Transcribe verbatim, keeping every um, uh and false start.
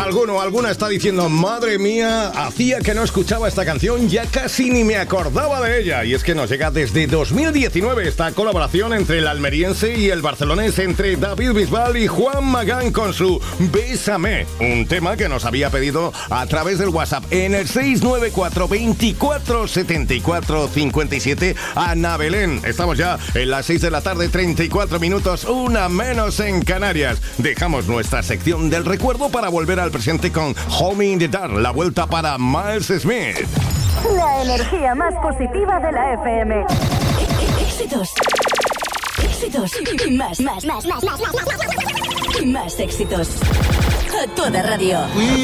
alguno, alguna está diciendo, madre mía, hacía que no escuchaba esta canción, ya casi ni me acordaba de ella. Y es que nos llega desde dos mil diecinueve esta colaboración entre el almeriense y el barcelonés, entre David Bisbal y Juan Magán con su Bésame, un tema que nos había pedido a través del WhatsApp en el seis nueve cuatro, veinticuatro, setenta y cuatro, cincuenta y siete. Ana Belén, estamos ya en las seis de la tarde, treinta y cuatro minutos, una menos en Canarias. Dejamos nuestra sección del recuerdo para volver al presente con Home in the Dark, la vuelta para Miles Smith. La energía más positiva de la F M. Éxitos. Éxitos. Y más, más, más, más, más, más, más, más. Y más éxitos. A toda radio.